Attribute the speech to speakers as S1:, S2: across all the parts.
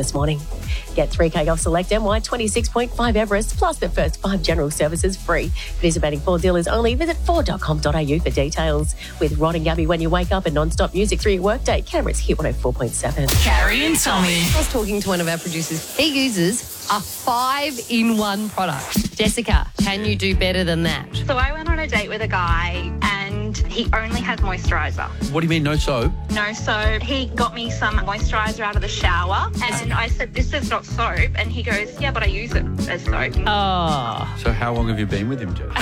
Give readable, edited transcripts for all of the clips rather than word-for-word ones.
S1: this morning. Get 3K off select MY 26.5 Everest, plus the first 5 general services free. Participating Ford dealers only. Visit Ford.com.au for details. With Rod and Gabby when you wake up and non-stop music through your workday. Canberra's Hit 104.7.
S2: Carrie and Tommy.
S3: I was talking to one of our producers. He uses a 5-in-1 product. Jessica, can you do better than that?
S4: So I went on a date with a guy and he only has moisturiser.
S5: What do you mean, no soap?
S4: No soap. He got me some moisturiser out of the shower and I said, this is not soap. And he goes, yeah, but I use it as soap.
S3: Oh.
S5: So how long have you been with him, Joe?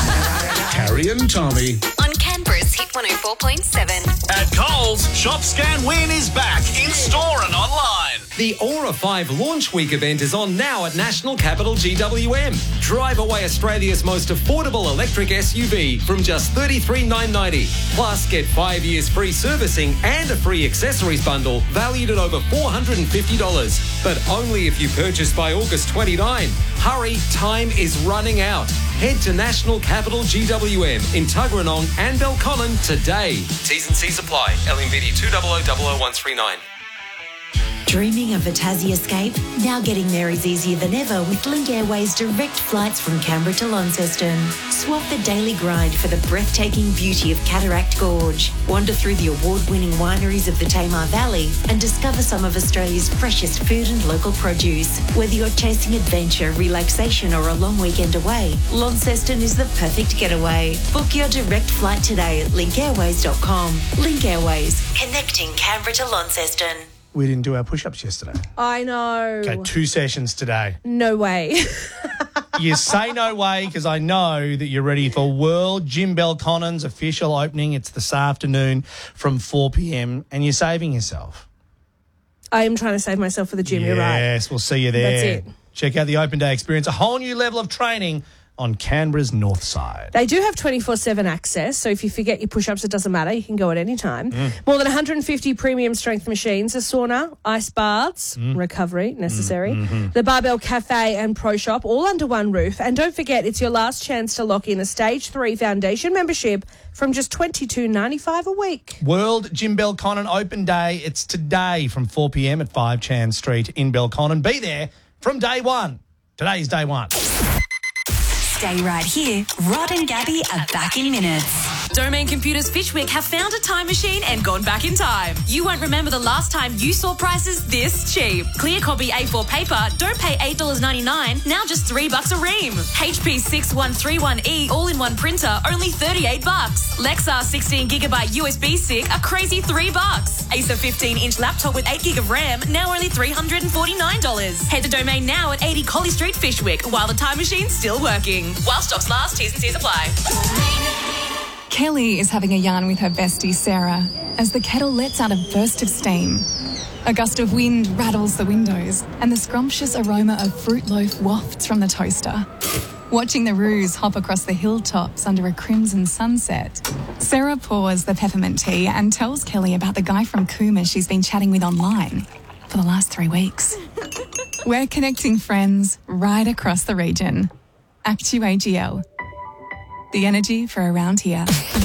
S6: Carrie and Tommy.
S2: On Canberra's Hit 104.7.
S7: At Coles, Shop Scan Win is back in store and online.
S8: The Aura 5 Launch Week event is on now at National Capital GWM. Drive away Australia's most affordable electric SUV from just $33,990. Plus, get 5 years free servicing and a free accessories bundle valued at over $450. But only if you purchase by August 29. Hurry, time is running out. Head to National Capital GWM in Tuggeranong and Belconnen today. T's and C's apply. LMVD 200000139.
S9: Dreaming of a Tassie escape? Now getting there is easier than ever with Link Airways direct flights from Canberra to Launceston. Swap the daily grind for the breathtaking beauty of Cataract Gorge. Wander through the award-winning wineries of the Tamar Valley and discover some of Australia's freshest food and local produce. Whether you're chasing adventure, relaxation or a long weekend away, Launceston is the perfect getaway. Book your direct flight today at linkairways.com. Link Airways, connecting Canberra to Launceston.
S10: We didn't do our push-ups yesterday.
S11: I know.
S10: Okay, 2 sessions today.
S11: No way.
S10: You say no way because I know that you're ready for World Gym Belconnen's official opening. It's this afternoon from 4 p.m. and you're saving yourself.
S11: I am trying to save myself for the gym, you're right.
S10: Yes, we'll see you there.
S11: That's it.
S10: Check out the open day experience, a whole new level of training on Canberra's north side.
S11: They do have 24/7 access, so if you forget your push-ups, it doesn't matter. You can go at any time. More than 150 premium strength machines, a sauna, ice baths, recovery necessary, the Barbell Cafe and Pro Shop, all under one roof. And don't forget, it's your last chance to lock in a Stage 3 Foundation membership from just $22.95 a week.
S10: World Gym Belconnen Open Day. It's today from 4 p.m. at 5 Chan Street in Belconnen. Be there from day one. Today's day one.
S2: Stay right here. Rod and Gabby are back in minutes.
S12: Domain Computers Fishwick have found a time machine and gone back in time. You won't remember the last time you saw prices this cheap. Clear copy A4 paper, don't pay $8.99, now just $3 a ream. HP 6131E all-in-one printer, only $38. Lexar 16GB USB stick, a crazy $3. Acer 15-inch laptop with 8GB of RAM, now only $349. Head to Domain now at 80 Collie Street, Fishwick, while the time machine's still working. While stocks last, T's and C's apply.
S13: Kelly is having a yarn with her bestie Sarah as the kettle lets out a burst of steam. A gust of wind rattles the windows and the scrumptious aroma of fruit loaf wafts from the toaster. Watching the roos hop across the hilltops under a crimson sunset, Sarah pours the peppermint tea and tells Kelly about the guy from Cooma she's been chatting with online for the last 3 weeks. We're connecting friends right across the region. Actu AGL. The energy for around here.